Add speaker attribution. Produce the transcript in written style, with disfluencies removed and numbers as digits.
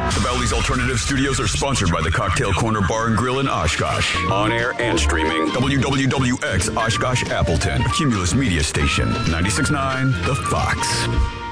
Speaker 1: The Bally's Alternative Studios are sponsored by the Cocktail Corner Bar and Grill in Oshkosh. On air and streaming. WWWX Oshkosh Appleton. A Cumulus Media Station. 96.9 The Fox.